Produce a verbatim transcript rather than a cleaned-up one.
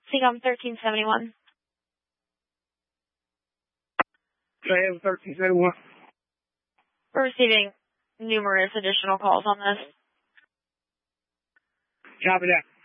C COM thirteen seventy-one. Go ahead, thirteen seventy-one. We're receiving numerous additional calls on this. Copy that.